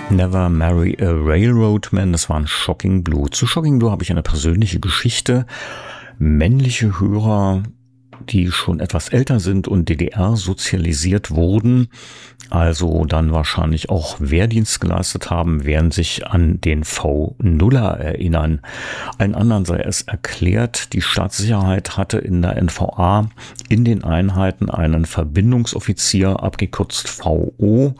Never Marry a Railroadman, das war ein Shocking Blue. Zu Shocking Blue habe ich eine persönliche Geschichte. Männliche Hörer, die schon etwas älter sind und DDR sozialisiert wurden, also dann wahrscheinlich auch Wehrdienst geleistet haben, werden sich an den V-Nuller erinnern. Allen anderen sei es erklärt, die Staatssicherheit hatte in der NVA in den Einheiten einen Verbindungsoffizier, abgekürzt VO,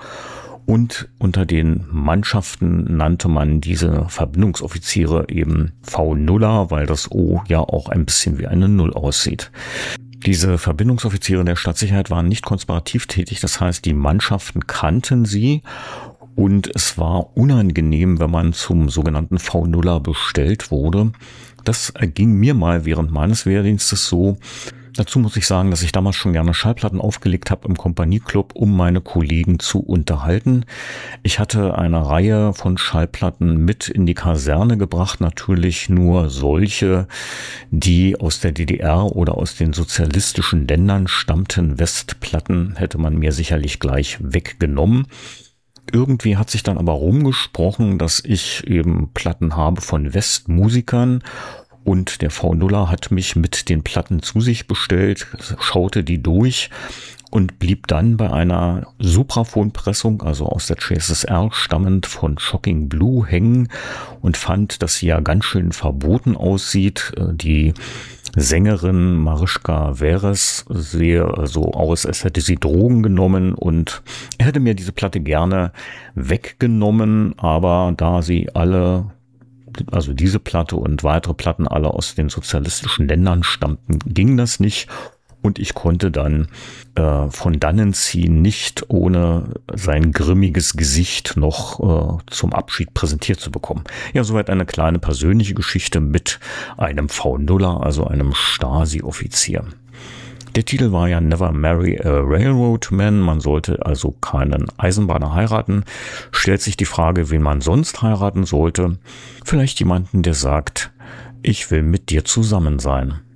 und unter den Mannschaften nannte man diese Verbindungsoffiziere eben V-Nuller, weil das O ja auch ein bisschen wie eine Null aussieht. Diese Verbindungsoffiziere der Staatssicherheit waren nicht konspirativ tätig, das heißt, die Mannschaften kannten sie und es war unangenehm, wenn man zum sogenannten V-Nuller bestellt wurde. Das ging mir mal während meines Wehrdienstes so. Dazu muss ich sagen, dass ich damals schon gerne Schallplatten aufgelegt habe im Kompanieclub, um meine Kollegen zu unterhalten. Ich hatte eine Reihe von Schallplatten mit in die Kaserne gebracht, natürlich nur solche, die aus der DDR oder aus den sozialistischen Ländern stammten. Westplatten hätte man mir sicherlich gleich weggenommen. Irgendwie hat sich dann aber rumgesprochen, dass ich eben Platten habe von Westmusikern. Und der V-Nuller hat mich mit den Platten zu sich bestellt, schaute die durch und blieb dann bei einer Supraphonpressung, also aus der CSSR stammend von Shocking Blue, hängen und fand, dass sie ja ganz schön verboten aussieht. Die Sängerin Marischka Veres sehe so aus, als hätte sie Drogen genommen, und er hätte mir diese Platte gerne weggenommen, aber da sie alle, also diese Platte und weitere Platten alle aus den sozialistischen Ländern stammten, ging das nicht. Und ich konnte dann von dannen ziehen, nicht ohne sein grimmiges Gesicht noch zum Abschied präsentiert zu bekommen. Ja, soweit eine kleine persönliche Geschichte mit einem V-Nuller, also einem Stasi-Offizier. Der Titel war ja Never Marry a Railroadman, man sollte also keinen Eisenbahner heiraten. Stellt sich die Frage, wen man sonst heiraten sollte. Vielleicht jemanden, der sagt, ich will mit dir zusammen sein.